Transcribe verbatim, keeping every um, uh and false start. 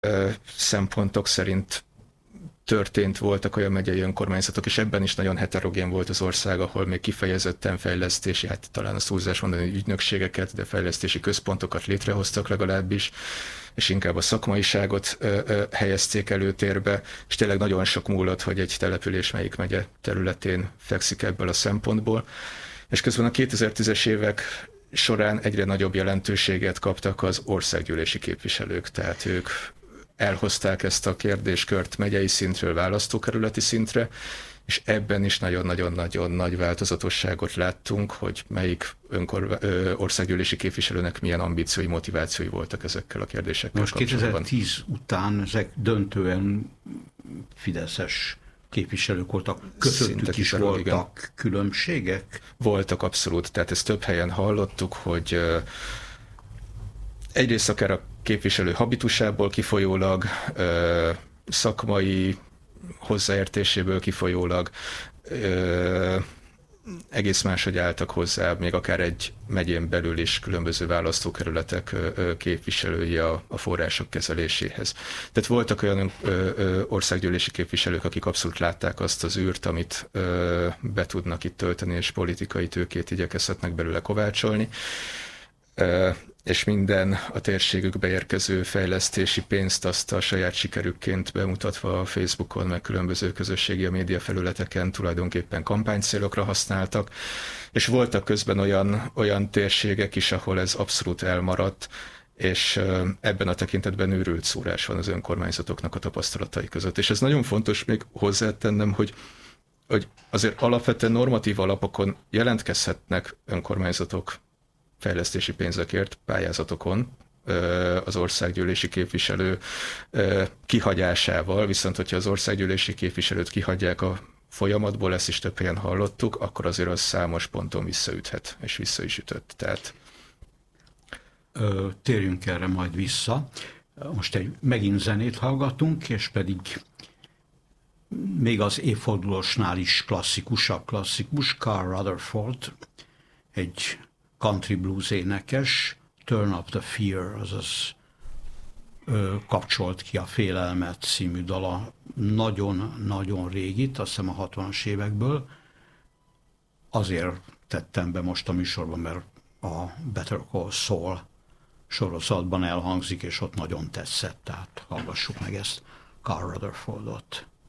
szempontok szerint történt, voltak olyan megyei önkormányzatok, és ebben is nagyon heterogén volt az ország, ahol még kifejezetten fejlesztési, hát talán az túlzás mondani, hogy ügynökségeket, de fejlesztési központokat létrehoztak legalábbis, és inkább a szakmaiságot ö, ö, helyezték előtérbe, és tényleg nagyon sok múlott, hogy egy település melyik megye területén fekszik ebből a szempontból. És közben a kétezer-tízes évek során egyre nagyobb jelentőséget kaptak az országgyűlési képviselők, tehát ők elhozták ezt a kérdéskört megyei szintről választókerületi szintre, és ebben is nagyon-nagyon-nagyon nagy változatosságot láttunk, hogy melyik önkor, ö, országgyűlési képviselőnek milyen ambíciói, motivációi voltak ezekkel a kérdésekkel most kapcsolatban. kétezer-tíz után ezek döntően fideszes képviselők voltak, közöttük is voltak igen. különbségek? Voltak abszolút, tehát ezt több helyen hallottuk, hogy ö, egyrészt akár a képviselő habitusából kifolyólag, ö, szakmai hozzáértéséből kifolyólag ö, egész máshogy álltak hozzá, még akár egy megyén belül is különböző választókerületek ö, ö, képviselői a, a források kezeléséhez. Tehát voltak olyan ö, ö, országgyűlési képviselők, akik abszolút látták azt az űrt, amit ö, be tudnak itt tölteni, és politikai tőkét igyekezhetnek belőle kovácsolni. Ö, és minden a térségükbe érkező fejlesztési pénzt azt a saját sikerükként bemutatva a Facebookon, meg különböző közösségi a média felületeken tulajdonképpen kampánycélokra használtak, és voltak közben olyan, olyan térségek is, ahol ez abszolút elmaradt, és ebben a tekintetben őrült szórás van az önkormányzatoknak a tapasztalatai között. És ez nagyon fontos még hozzátennem, hogy hogy azért alapvetően normatív alapokon jelentkezhetnek önkormányzatok fejlesztési pénzekért pályázatokon az országgyűlési képviselő kihagyásával, viszont hogyha az országgyűlési képviselőt kihagyják a folyamatból, ezt is több helyen hallottuk, akkor azért az számos ponton visszaüthet, és vissza is ütött. Tehát... Ö, térjünk erre majd vissza. Most egy megint zenét hallgatunk, és pedig még az évfordulósnál is klasszikusabb klasszikus, Carl Rutherford, egy country blues énekes, Turn Up the Fear, azaz ö, kapcsolt ki a Félelmet című dala nagyon-nagyon régit, azt hiszem a hatvanas évekből. Azért tettem be most a műsorban, mert a Better Call Saul sorozatban elhangzik, és ott nagyon tetszett, tehát hallgassuk meg ezt, Carl Rutherfordot.